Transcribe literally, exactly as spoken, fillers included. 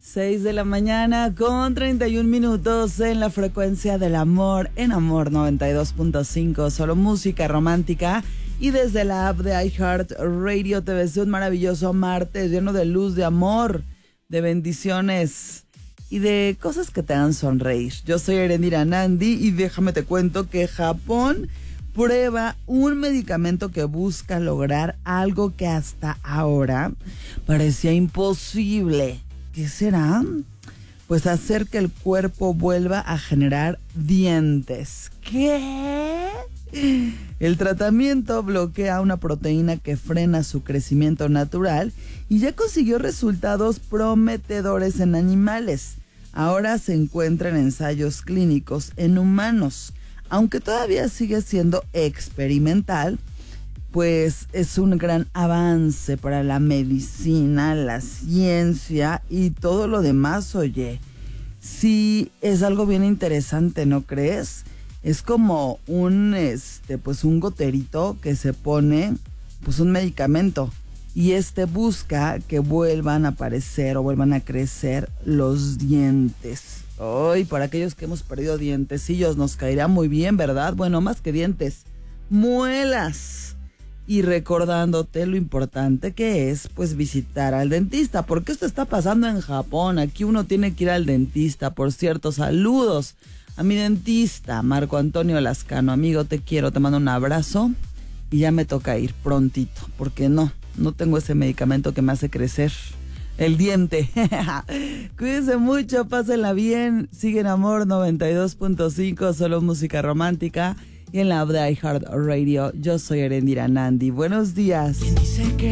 seis de la mañana con treinta y un minutos en la frecuencia del amor, en Amor noventa y dos punto cinco, solo música romántica. Y desde la app de iHeartRadio te deseo un maravilloso martes lleno de luz, de amor, de bendiciones y de cosas que te hagan sonreír. Yo soy Erendira Nandi y déjame te cuento que Japón prueba un medicamento que busca lograr algo que hasta ahora parecía imposible. ¿Qué será? Pues hacer que el cuerpo vuelva a generar dientes. ¿Qué? El tratamiento bloquea una proteína que frena su crecimiento natural y ya consiguió resultados prometedores en animales. Ahora se encuentra en ensayos clínicos en humanos. Aunque todavía sigue siendo experimental, pues es un gran avance para la medicina, la ciencia y todo lo demás. Oye, sí es algo bien interesante, ¿no crees? Es como un, este, pues un goterito que se pone, pues un medicamento, y este busca que vuelvan a aparecer o vuelvan a crecer los dientes. Ay, para aquellos que hemos perdido dientecillos nos caerá muy bien, ¿verdad? Bueno, más que dientes, muelas. Y recordándote lo importante que es, pues, visitar al dentista, porque esto está pasando en Japón. Aquí uno tiene que ir al dentista. Por cierto, saludos a mi dentista, Marco Antonio Lascano. Amigo, te quiero, te mando un abrazo y ya me toca ir prontito, porque no, no tengo ese medicamento que me hace crecer el diente. Cuídense mucho, pásenla bien. Sigue en Amor noventa y dos punto cinco, solo música romántica. Y en la app de iHeartRadio, yo soy Erendira Nandi. Buenos días.